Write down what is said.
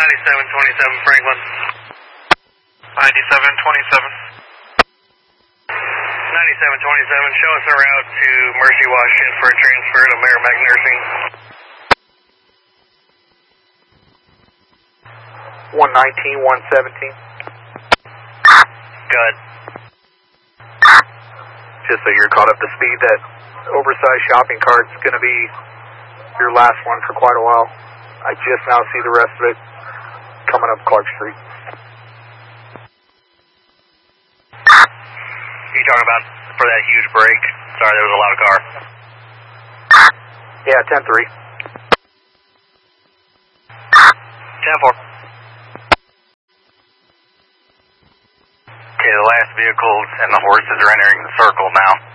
9727 Franklin. 9727. 9727, show us a route to Mercy, Washington for a transfer to Merrimack Nursing. 119, 117. Good. Just so you're caught up to speed, that oversized shopping cart's going to be your last one for quite a while. I just now see the rest of it coming up Clark Street. You talking about for that huge break? Sorry, there was a lot of car. Yeah, 10-3. 10-4. Okay, the last vehicles and the horses are entering the circle now.